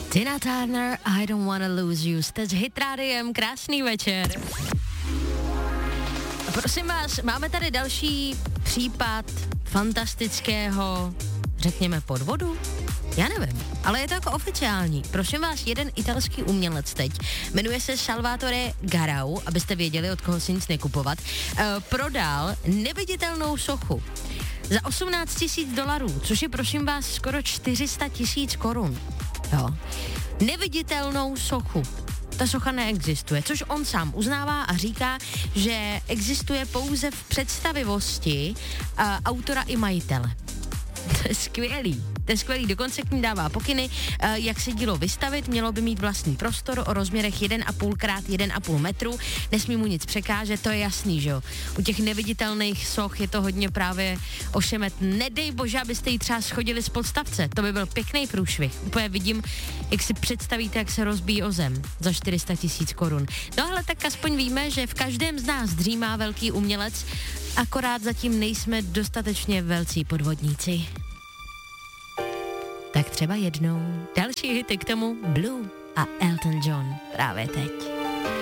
Tina Turner, I don't wanna lose you. Jste s Hit Rádiem, krásný večer. A prosím vás, máme tady další případ fantastického, řekněme, podvodu? Já nevím, ale je to jako oficiální. Prosím vás, jeden italský umělec teď, jmenuje se Salvatore Garau, abyste věděli, od koho si nic nekupovat, prodal neviditelnou sochu za $18,000, což je, prosím vás, skoro 400 000 korun. Jo. Neviditelnou sochu. Ta socha neexistuje, což on sám uznává a říká, že existuje pouze v představivosti autora i majitele. To je skvělý. To je skvělý, dokonce k ní dává pokyny, jak se dílo vystavit, mělo by mít vlastní prostor o rozměrech 1,5 x 1,5 metru, nesmí mu nic překážet, to je jasný, že jo. U těch neviditelných soch je to hodně právě ošemet. Nedej bože, abyste jí třeba schodili z podstavce, to by byl pěkný průšvih. Úplně vidím, jak si představíte, jak se rozbíjí o zem za 400 000 korun. No ale tak aspoň víme, že v každém z nás dřímá velký umělec, akorát zatím nejsme dostatečně velcí podvodníci. Tak třeba jednou. Další hity k tomu Blue a Elton John právě teď.